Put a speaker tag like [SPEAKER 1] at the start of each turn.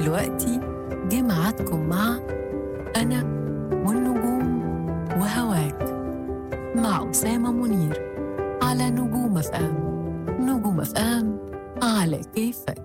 [SPEAKER 1] ودلوقتي جمعتكم مع أنا والنجوم وهواك مع أسامة منير على نجوم أف أم. نجوم أف أم على كيفك.